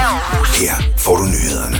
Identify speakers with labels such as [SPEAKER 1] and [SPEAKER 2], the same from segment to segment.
[SPEAKER 1] Her får du nyhederne.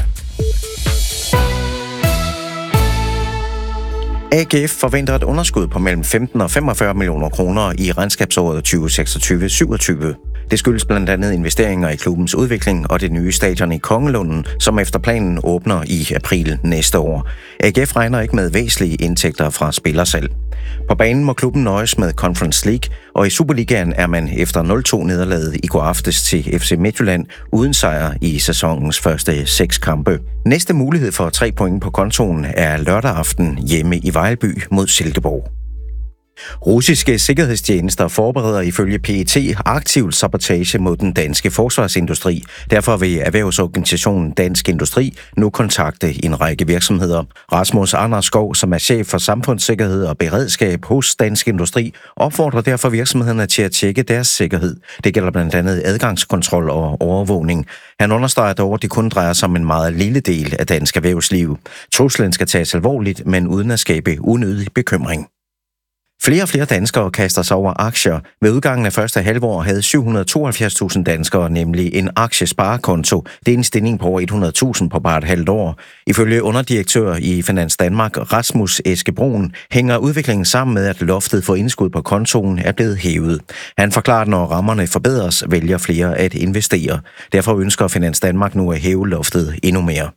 [SPEAKER 2] AGF forventer et underskud på mellem 15 og 45 millioner kroner i regnskabsåret 2026-27. Det skyldes blandt andet investeringer i klubbens udvikling og det nye stadion i Kongelunden, som efter planen åbner i april næste år. AGF regner ikke med væsentlige indtægter fra spillersalg. På banen må klubben nøjes med Conference League, og i Superligaen er man efter 0-2-nederlaget i går aftes til FC Midtjylland uden sejr i sæsonens første 6 kampe. Næste mulighed for 3 point på kontoen er lørdag aften hjemme i Vejlby mod Silkeborg. Russiske sikkerhedstjenester forbereder ifølge PET aktiv sabotage mod den danske forsvarsindustri. Derfor vil erhvervsorganisationen Dansk Industri nu kontakte en række virksomheder. Rasmus Anders Skov, som er chef for samfundssikkerhed og beredskab hos Dansk Industri, opfordrer derfor virksomhederne til at tjekke deres sikkerhed. Det gælder blandt andet adgangskontrol og overvågning. Han understreger dog, at det kun drejer sig om en meget lille del af dansk erhvervsliv. Truslen skal tages alvorligt, men uden at skabe unødig bekymring. Flere og flere danskere kaster sig over aktier. Ved udgangen af første halvår havde 772.000 danskere nemlig en aktiesparekonto. Det er en stigning på over 100.000 på bare et halvt år. Ifølge underdirektør i Finans Danmark, Rasmus Eskebroen, hænger udviklingen sammen med, at loftet for indskud på kontoen er blevet hævet. Han forklarer, at når rammerne forbedres, vælger flere at investere. Derfor ønsker Finans Danmark nu at hæve loftet endnu mere.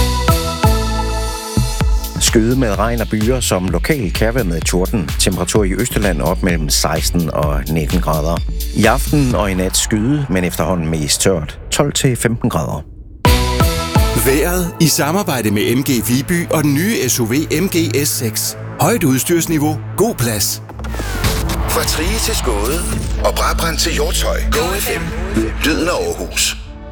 [SPEAKER 2] Skyde med regn og byer, som lokalt kan være med torden. Temperatur i Østjylland op mellem 16 og 19 grader. I aften og i nat skyde, men efterhånden mest tørt. 12-15 grader.
[SPEAKER 1] Vejret i samarbejde med MG Viby og den nye SUV MG S6. Højt udstyrsniveau, god plads. Fra Trige til Skåde og Brabrand til Hjortshøj. Go FM. Lyden af Aarhus.